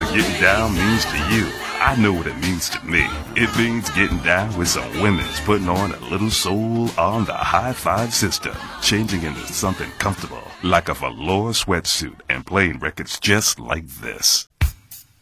getting down means to you, I know what it means to me. It means getting down with some women's putting on a little soul on the high five system, changing into something comfortable, like a velour sweatsuit and playing records just like this.